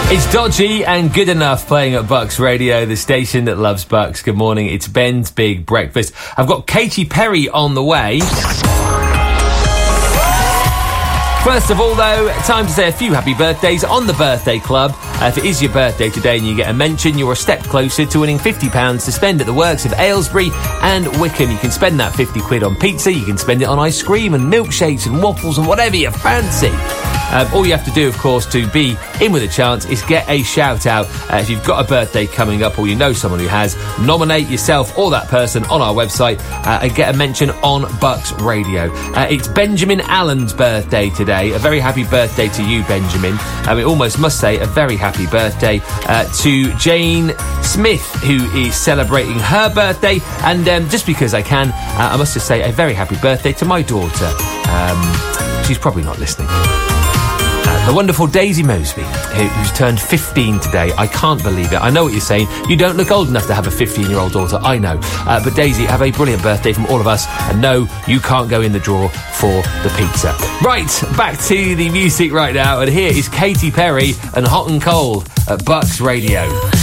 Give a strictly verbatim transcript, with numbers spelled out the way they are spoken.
It's Dodgy and Good Enough playing at Bucks Radio, the station that loves Bucks. Good morning, it's Ben's Big Breakfast. I've got Katy Perry on the way. First of all, though, time to say a few happy birthdays on the Birthday Club. Uh, if it is your birthday today and you get a mention, you're a step closer to winning fifty pounds to spend at the works of Aylesbury and Wickham. You can spend that fifty quid on pizza, you can spend it on ice cream and milkshakes and waffles and whatever you fancy. Um, all you have to do, of course, to be in with a chance is get a shout-out. Uh, if you've got a birthday coming up or you know someone who has, nominate yourself or that person on our website uh, and get a mention on Bucks Radio. Uh, it's Benjamin Allen's birthday today. A very happy birthday to you, Benjamin. Um, it almost must say a very happy birthday uh, to Jane Smith, who is celebrating her birthday. And um, just because I can, uh, I must just say a very happy birthday to my daughter. Um, she's probably not listening. The wonderful Daisy Mosby, who's turned fifteen today. I can't believe it. I know what you're saying. You don't look old enough to have a fifteen-year-old daughter. I know. Uh, but Daisy, have a brilliant birthday from all of us. And no, you can't go in the draw for the pizza. Right, back to the music right now. And here is Katy Perry and Hot and Cold at Bucks Radio.